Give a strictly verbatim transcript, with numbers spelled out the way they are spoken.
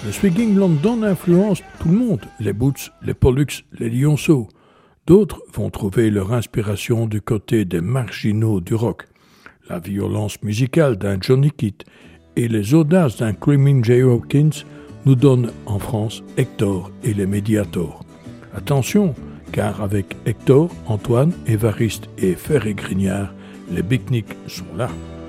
Le swinging London influence tout le monde, les Boots, les Pollux, les Lionceaux. D'autres vont trouver leur inspiration du côté des marginaux du rock, la violence musicale d'un Johnny Kidd et les audaces d'un Screaming Jay Hawkins nous donnent en France Hector et les Mediators. Attention, car avec Hector, Antoine, Évariste et Ferré Grignard, les Big Nick sont là.